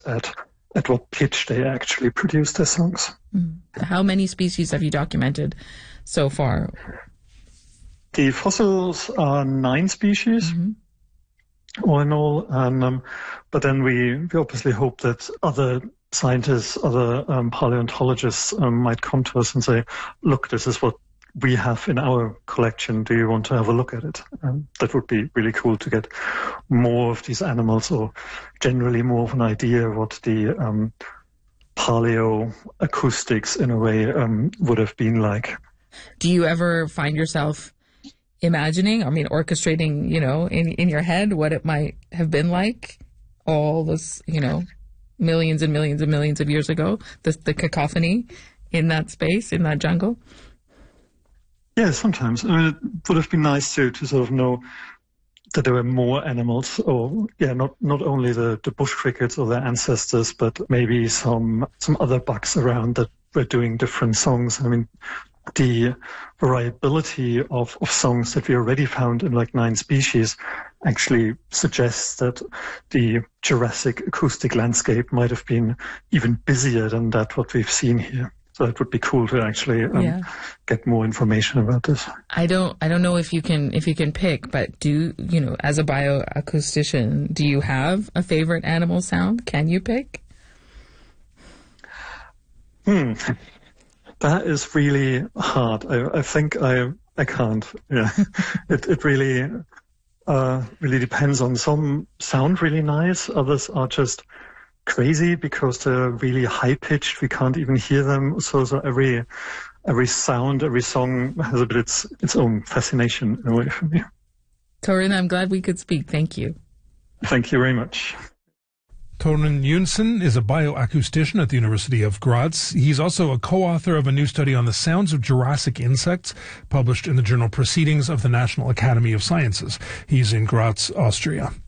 at what pitch they actually produce their songs. How many species have you documented so far? The fossils are 9 species, all in all. But then we obviously hope that other scientists, other paleontologists might come to us and say, look, this is what we have in our collection. Do you want to have a look at it? That would be really cool to get more of these animals, or generally more of an idea of what the paleoacoustics in a way would have been like. Do you ever find yourself imagining, orchestrating, in your head what it might have been like all this, millions and millions and millions of years ago, the cacophony in that space, in that jungle? Yeah, sometimes. It would have been nice to sort of know that there were more animals, or not only the bush crickets or their ancestors, but maybe some other bugs around that were doing different songs. The variability of songs that we already found in 9 species actually suggests that the Jurassic acoustic landscape might have been even busier than what we've seen here. So it would be cool to actually get more information about this. I don't know if you can pick, but as a bioacoustician, do you have a favorite animal sound? Can you pick? That is really hard. I think I can't. Yeah, it really depends on. Some sound really nice. Others are just crazy because they're really high pitched. We can't even hear them. So every sound, every song has a bit its own fascination in a way for me. Torunn, I'm glad we could speak. Thank you. Thank you very much. Torunn Jonsson is a bioacoustician at the University of Graz. He's also a co-author of a new study on the sounds of Jurassic insects, published in the journal Proceedings of the National Academy of Sciences. He's in Graz, Austria.